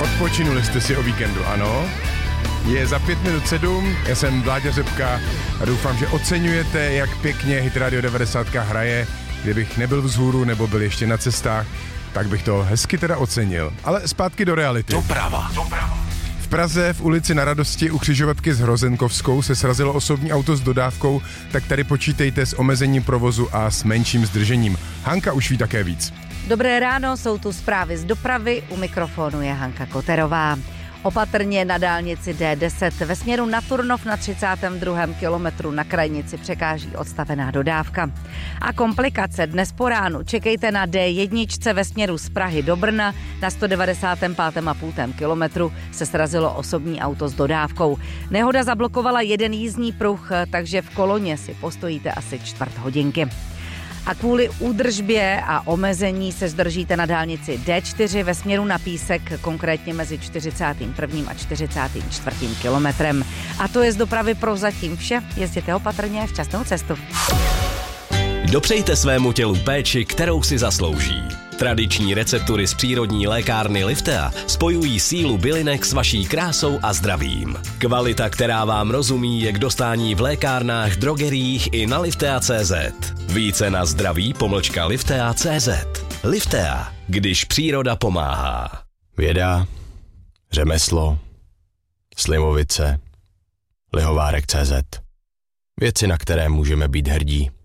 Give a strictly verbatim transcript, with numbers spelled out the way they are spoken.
Odpočinuli jste si o víkendu, ano? Je za pět minut sedm, já jsem Vláďa Řepka a doufám, že oceňujete, jak pěkně Hit Radio devadesát hraje. Kdybych nebyl vzhůru nebo byl ještě na cestách, tak bych to hezky teda ocenil. Ale zpátky do reality. Doprava. Doprava. V Praze v ulici Na Radosti u křižovatky s Hrozenkovskou se srazilo osobní auto s dodávkou, tak tady počítejte s omezením provozu a s menším zdržením. Hanka už ví také víc. Dobré ráno, jsou tu zprávy z dopravy, u mikrofonu je Hanka Koterová. Opatrně na dálnici D deset ve směru na Turnov na třicátém druhém kilometru na krajnici překáží odstavená dodávka. A komplikace dnes po ránu čekejte na D jedna ve směru z Prahy do Brna na sto devadesátém pátém a půl kilometru se srazilo osobní auto s dodávkou. Nehoda zablokovala jeden jízdní pruh, takže v koloně si postojíte asi čtvrt hodinky. A kvůli údržbě a omezení se zdržíte na dálnici D čtyři ve směru na Písek, konkrétně mezi čtyřicátým prvním a čtyřicátým čtvrtým kilometrem. A to je z dopravy prozatím vše. Jezděte opatrně, šťastnou cestu. Dopřejte svému tělu péči, kterou si zaslouží. Tradiční receptury z přírodní lékárny Liftea spojují sílu bylinek s vaší krásou a zdravím. Kvalita, která vám rozumí, je k dostání v lékárnách, drogeriích i na liftea tečka cé zet. Více na zdraví pomlčka liftea tečka cé zet. Liftea, když příroda pomáhá. Věda, řemeslo, Slimovice, lihovárek tečka cé zet. Věci, na které můžeme být hrdí.